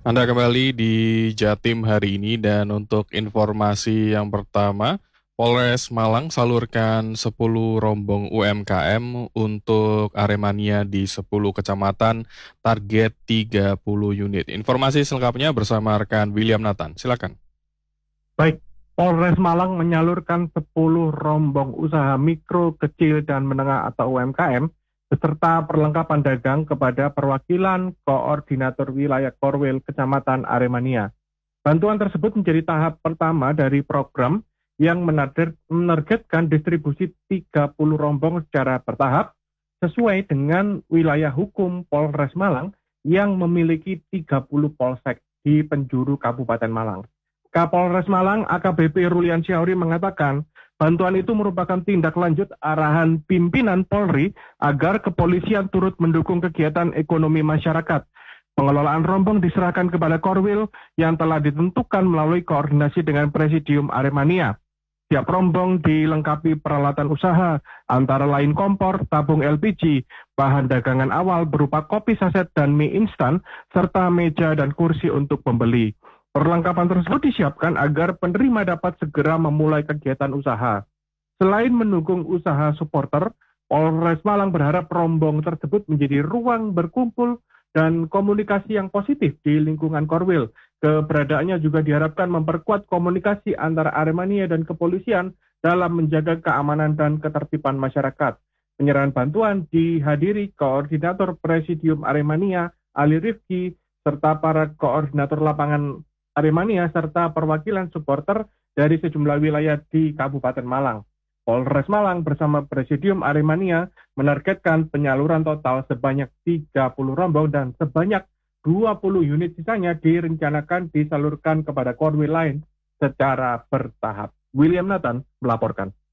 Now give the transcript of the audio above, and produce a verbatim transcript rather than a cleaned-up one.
Anda kembali di Jatim hari ini dan untuk informasi yang pertama, Polres Malang salurkan sepuluh rombong U M K M untuk Aremania di sepuluh kecamatan, target tiga puluh unit. Informasi selengkapnya bersama rekan William Nathan. Silakan. Baik, Polres Malang menyalurkan sepuluh rombong usaha mikro, kecil, dan menengah atau U M K M beserta perlengkapan dagang kepada perwakilan koordinator wilayah Korwil Kecamatan Aremania. Bantuan tersebut menjadi tahap pertama dari program yang menargetkan distribusi tiga puluh rombong secara bertahap sesuai dengan wilayah hukum Polres Malang yang memiliki tiga puluh polsek di penjuru Kabupaten Malang. Kapolres Malang A K B P Rulian Syauri mengatakan, bantuan itu merupakan tindak lanjut arahan pimpinan Polri agar kepolisian turut mendukung kegiatan ekonomi masyarakat. Pengelolaan rombong diserahkan kepada Korwil yang telah ditentukan melalui koordinasi dengan Presidium Aremania. Tiap rombong dilengkapi peralatan usaha, antara lain kompor, tabung L P G, bahan dagangan awal berupa kopi saset dan mie instan, serta meja dan kursi untuk pembeli. Perlengkapan tersebut disiapkan agar penerima dapat segera memulai kegiatan usaha. Selain mendukung usaha supporter, Polres Malang berharap rombong tersebut menjadi ruang berkumpul dan komunikasi yang positif di lingkungan Korwil. Keberadaannya juga diharapkan memperkuat komunikasi antara Aremania dan kepolisian dalam menjaga keamanan dan ketertiban masyarakat. Penyerahan bantuan dihadiri Koordinator Presidium Aremania, Ali Rifki, serta para koordinator lapangan Aremania serta perwakilan supporter dari sejumlah wilayah di Kabupaten Malang. Polres Malang bersama Presidium Aremania menargetkan penyaluran total sebanyak tiga puluh rombong dan sebanyak dua puluh unit sisanya direncanakan disalurkan kepada Korwil lain secara bertahap. William Nathan melaporkan.